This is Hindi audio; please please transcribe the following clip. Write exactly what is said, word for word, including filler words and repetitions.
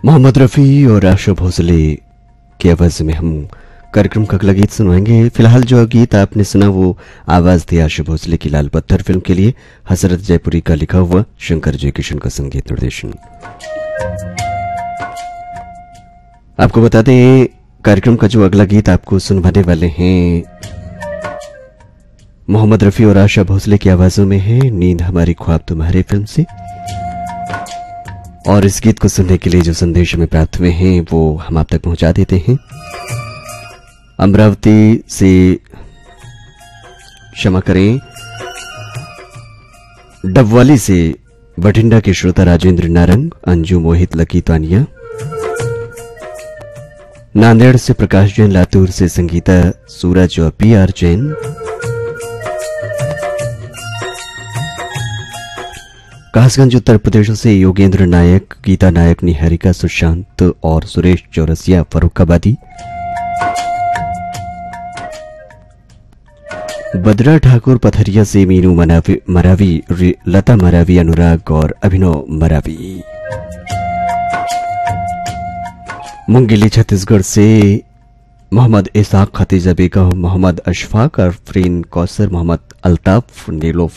मोहम्मद रफ़ी और आशा भोसले की आवाज में हम कार्यक्रम का अगला गीत सुनवाएंगे। फिलहाल जो गीत आपने सुना वो आवाज थी आशा भोसले की लाल पत्थर फिल्म के लिए। हसरत जयपुरी का लिखा हुआ, शंकर जयकिशन का संगीत निर्देशन। आपको बता दें कार्यक्रम का जो अगला गीत आपको सुनवाने वाले हैं मोहम्मद रफ़ी और आशा भोसले की आवाजों में है नींद हमारी ख्वाब तुम्हारे फिल्म से। और इस गीत को सुनने के लिए जो संदेश हमें प्राप्त हुए हैं वो हम आप तक पहुंचा देते हैं। अमरावती से, क्षमा करें, डबवाली से बठिंडा के श्रोता राजेंद्र नारंग, अंजू मोहित, लकी तानिया, नांदेड़ से प्रकाश जैन, लातूर से संगीता, सूरज और पी आर जैन, कासगंज उत्तर प्रदेश से योगेंद्र नायक, गीता नायक, निहारिका, सुशांत और सुरेश चौरसिया फरुखाबादी, बद्रा ठाकुर पथरिया से मीनू मनावी, मरावी, लता मरावी, अनुराग और अभिनव मरावी, मुंगेली छत्तीसगढ़ से मोहम्मद इसाक, खतीजा बेगम, मोहम्मद अशफाक, अरफरीन कौसर, मोहम्मद अल्ताफ, नीलो